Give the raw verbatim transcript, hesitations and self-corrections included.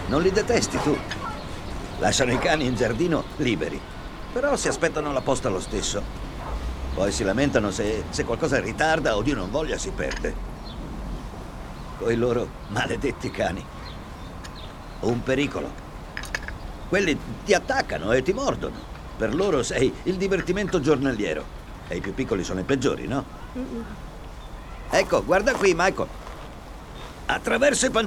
Non li detesti tu? Lasciano i cani in giardino liberi, però si aspettano la posta lo stesso. Poi si lamentano se, se qualcosa ritarda o Dio non voglia si perde. Coi loro maledetti cani. Un pericolo. Quelli ti attaccano e ti mordono. Per loro sei il divertimento giornaliero. E i più piccoli sono i peggiori, no? Ecco, guarda qui, Michael. Attraverso i pan...